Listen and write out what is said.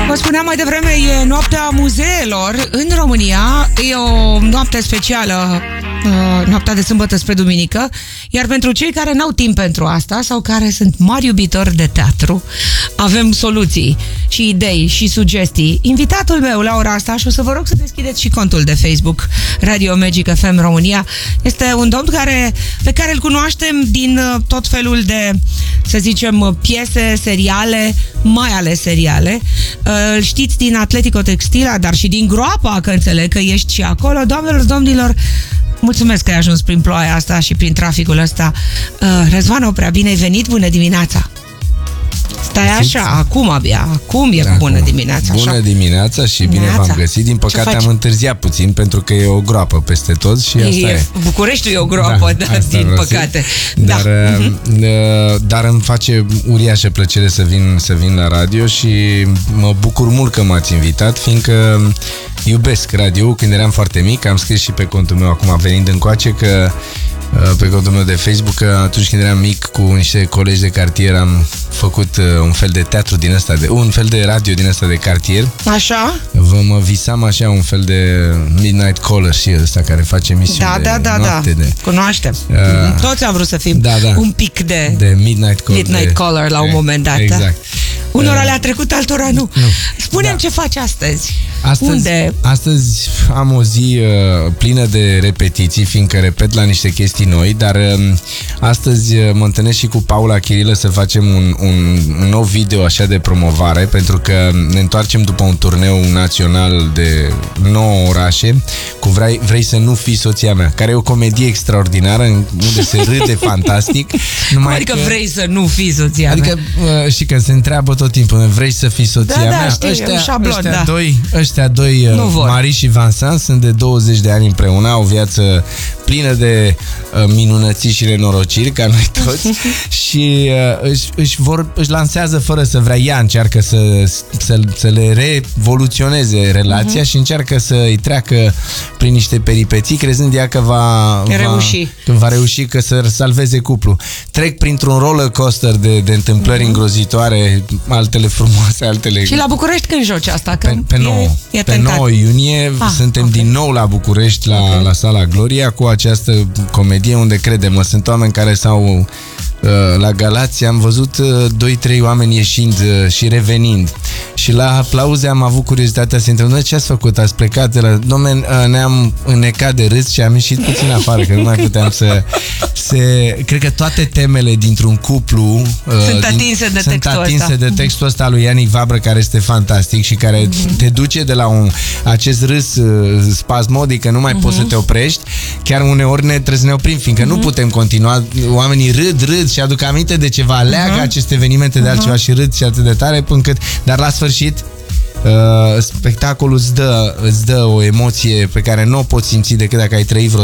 Vă spuneam mai devreme, e noaptea muzeelor în România. E o noapte specială, noaptea de sâmbătă spre duminică. Iar pentru cei care n-au timp pentru asta sau care sunt mari iubitori de teatru, avem soluții și idei și sugestii. Invitatul meu la ora asta, și o să vă rog să deschideți și contul de Facebook Radio Magic FM România, este un domn pe care îl cunoaștem din tot felul de, să zicem, piese, seriale, mai ales seriale. Îl știți din Atletico Textila, dar și din Groapa, că înțeleg că ești și acolo. Doamnelor, domnilor, mulțumesc că ai ajuns prin ploaia asta și prin traficul ăsta. Răzvan Oprea, bine ai venit, bună dimineața! Stai așa, acum abia, acum e bună dimineața. Bună dimineața și bine v-am găsit. Din păcate am întârziat puțin pentru că e o groapă peste tot și asta e. Bucureștiul e o groapă, din păcate. Dar îmi face uriașă plăcere să vin la radio și mă bucur mult că m-ați invitat, fiindcă iubesc radio. Când eram foarte mic, am scris și pe contul meu acum venind încoace că pe contul meu de Facebook că atunci când eram mic cu niște colegi de cartier am făcut un fel de teatru din ăsta, un fel de radio din ăsta de cartier. Așa? Mă visam așa un fel de Midnight Caller și ăsta care face emisiuni de noapte. Da. Cunoaștem. Toți am vrut să fim un pic de Midnight Caller la un moment dat. Exact. Unora le-a trecut, altora nu. Spune-mi ce faci astăzi. Unde? Astăzi am o zi plină de repetiții, fiindcă repet la niște chestii noi, dar astăzi mă întâlnesc și cu Paula Chirilă să facem un nou video așa de promovare, pentru că ne întoarcem după un turneu național de 9 orașe cu Vrei să nu fii soția mea, care e o comedie extraordinară unde se râde fantastic. Adică vrei să nu fii soția mea? Adică știi că se întreabă tot timpul, vrei să fii soția mea? Ăștia doi Marie și Vincent, sunt de 20 de ani împreună, au o viață plină de minunății și nenorociri, ca noi toți, și își lansează fără să vrea. Ea încearcă să le revoluționeze relația și încearcă să îi treacă prin niște peripeții, crezând ea că va reuși, că să salveze cuplul. Trec printr-un roller coaster de întâmplări îngrozitoare, altele frumoase, altele... Și la București când joci asta? Pe 9 iunie suntem din nou la București, la Sala Gloria, cu această comedie unde, crede-mă, sunt oameni care s-au... La Galați am văzut 2-3 oameni ieșind și revenind. Și la aplauze am avut curiozitatea să întrebăm: ce ați făcut? Ați plecat de la... Dom'le, ne-am înnecat de râs și am ieșit puțin afară, că nu mai puteam să... Cred că toate temele dintr-un cuplu sunt atinse de textul ăsta lui Ianic Vabră, care este fantastic și care te duce de la acest râs spasmodic, că nu mai poți să te oprești. Chiar uneori trebuie să ne oprim, fiindcă nu putem continua. Oamenii râd și aduc aminte de ceva, leagă aceste evenimente de altceva și râd și atât de tare până cât... Dar la sfârșit spectacolul îți dă o emoție pe care nu o poți simți decât dacă ai trăit vreo